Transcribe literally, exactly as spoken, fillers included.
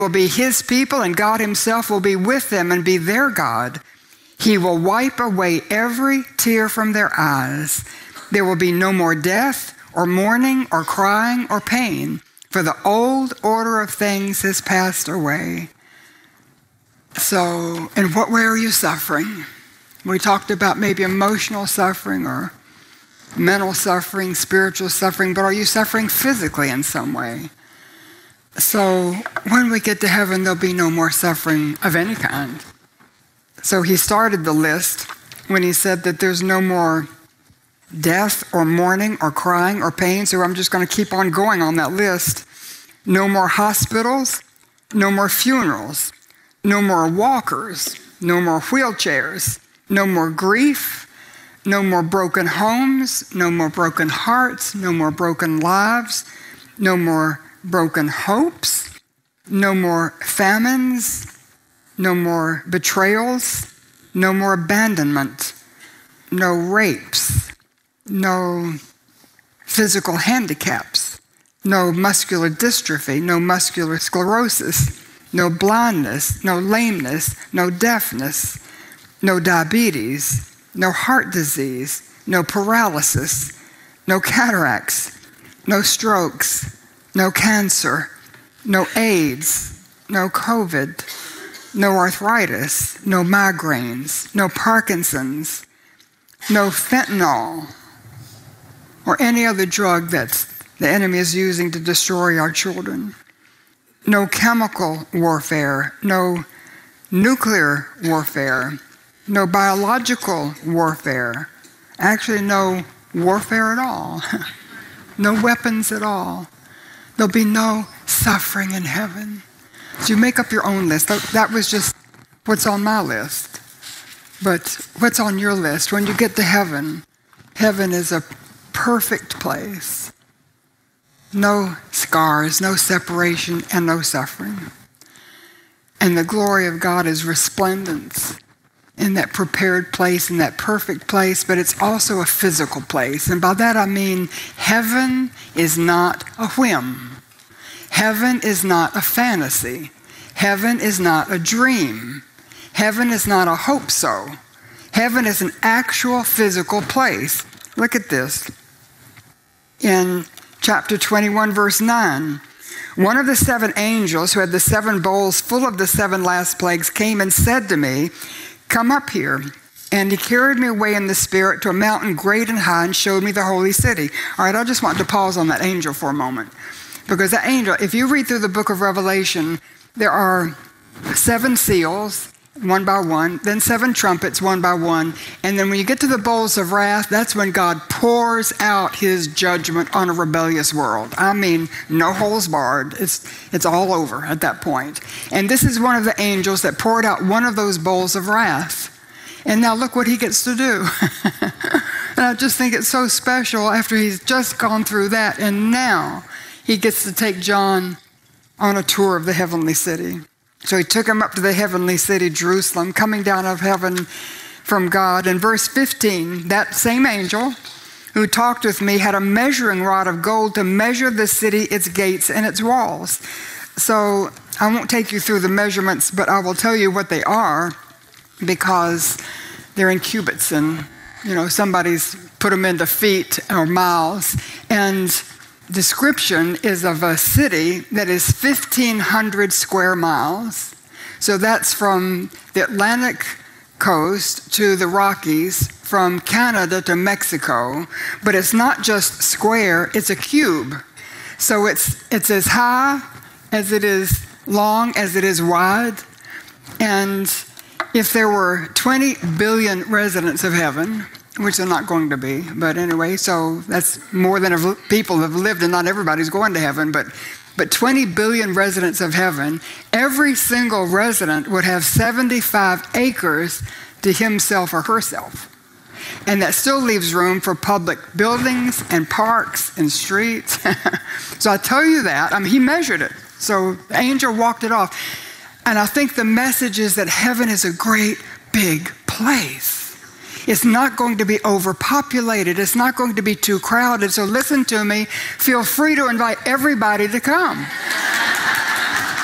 will be his people, and God himself will be with them and be their God. He will wipe away every tear from their eyes. There will be no more death or mourning or crying or pain, for the old order of things has passed away. So, in what way are you suffering? We talked about maybe emotional suffering or mental suffering, spiritual suffering, but are you suffering physically in some way? So when we get to heaven, there'll be no more suffering of any kind. So he started the list when he said that there's no more death or mourning or crying or pain. So I'm just going to keep on going on that list. No more hospitals, no more funerals, no more walkers, no more wheelchairs, no more grief, no more broken homes, no more broken hearts, no more broken lives, no more broken hopes, no more famines, no more betrayals, no more abandonment, no rapes, no physical handicaps, no muscular dystrophy, no muscular sclerosis, no blindness, no lameness, no deafness, no diabetes, no heart disease, no paralysis, no cataracts, no strokes, no cancer, no AIDS, no COVID, no arthritis, no migraines, no Parkinson's, no fentanyl, or any other drug that the enemy is using to destroy our children. No chemical warfare, no nuclear warfare, no biological warfare, actually no warfare at all, no weapons at all. There'll be no suffering in heaven. So you make up your own list. That was just what's on my list. But what's on your list? When you get to heaven, heaven is a perfect place. No scars, no separation, and no suffering. And the glory of God is resplendent in that prepared place, in that perfect place, but it's also a physical place. And by that I mean heaven is not a whim. Heaven is not a fantasy. Heaven is not a dream. Heaven is not a hope so. Heaven is an actual physical place. Look at this. In chapter twenty-one, verse nine, one of the seven angels who had the seven bowls full of the seven last plagues came and said to me, "Come up here." And he carried me away in the spirit to a mountain great and high and showed me the holy city. All right, I just want to pause on that angel for a moment. Because that angel, if you read through the book of Revelation, there are seven seals, one by one, then seven trumpets, one by one. And then when you get to the bowls of wrath, that's when God pours out his judgment on a rebellious world. I mean, no holes barred. It's, it's all over at that point. And this is one of the angels that poured out one of those bowls of wrath. And now look what he gets to do. And I just think it's so special after he's just gone through that. And now he gets to take John on a tour of the heavenly city. So he took him up to the heavenly city, Jerusalem, coming down out of heaven from God. In verse fifteen, that same angel who talked with me had a measuring rod of gold to measure the city, its gates, and its walls. So I won't take you through the measurements, but I will tell you what they are because they're in cubits and, you know, somebody's put them into feet or miles. And description is of a city that is fifteen hundred square miles. So that's from the Atlantic coast to the Rockies, from Canada to Mexico. But it's not just square, it's a cube. So it's it's as high as it is long, as it is wide. And if there were twenty billion residents of heaven, which they're not going to be, but anyway, so that's more than people have lived, and not everybody's going to heaven, but but twenty billion residents of heaven, every single resident would have seventy-five acres to himself or herself. And that still leaves room for public buildings and parks and streets. So I tell you that, I mean, he measured it. So the angel walked it off. And I think the message is that heaven is a great big place. It's not going to be overpopulated. It's not going to be too crowded. So listen to me. Feel free to invite everybody to come.